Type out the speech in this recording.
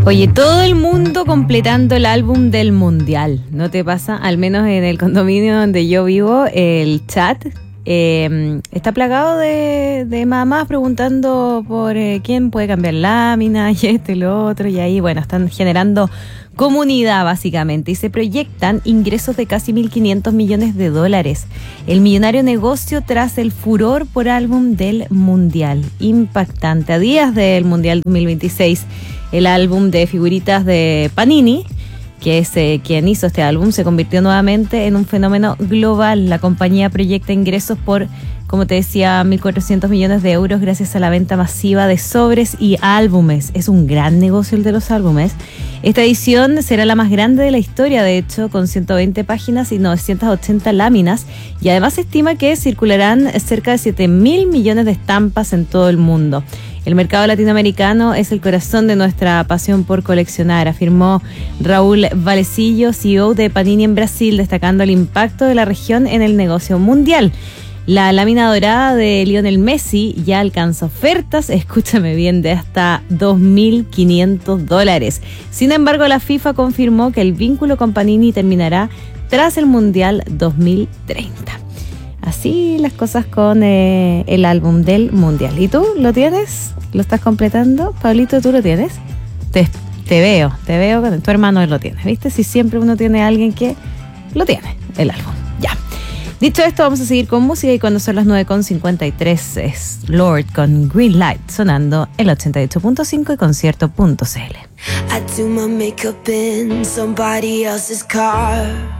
Oye, todo el mundo completando el álbum del Mundial, ¿no te pasa? Al menos en el condominio donde yo vivo, el chat está plagado de mamás preguntando por quién puede cambiar láminas y esto y lo otro, y ahí, bueno, están generando comunidad básicamente y se proyectan ingresos de casi 1.500 millones de dólares. El millonario negocio tras el furor por álbum del Mundial. Impactante. A días del Mundial 2026, el álbum de figuritas de Panini, que es quien hizo este álbum, se convirtió nuevamente en un fenómeno global. La compañía proyecta ingresos por, como te decía, 1.400 millones de euros gracias a la venta masiva de sobres y álbumes. Es un gran negocio el de los álbumes. Esta edición será la más grande de la historia, de hecho, con 120 páginas y 980 láminas, y además se estima que circularán cerca de 7.000 millones de estampas en todo el mundo. El mercado latinoamericano es el corazón de nuestra pasión por coleccionar, afirmó Raúl Valecillo, CEO de Panini en Brasil, destacando el impacto de la región en el negocio mundial. La lámina dorada de Lionel Messi ya alcanza ofertas, escúchame bien, de hasta $2.500. Sin embargo, la FIFA confirmó que el vínculo con Panini terminará tras el Mundial 2030. Así las cosas con el álbum del Mundial. ¿Y tú lo tienes? ¿Lo estás completando? Pablito, ¿tú lo tienes? Te veo, tu hermano lo tiene, ¿viste? Si siempre uno tiene a alguien que lo tiene, el álbum. Ya. Dicho esto, vamos a seguir con música y cuando son las 9:53 es Lord con Green Light sonando el 88.5 y concierto.cl. I do my makeup in somebody else's car.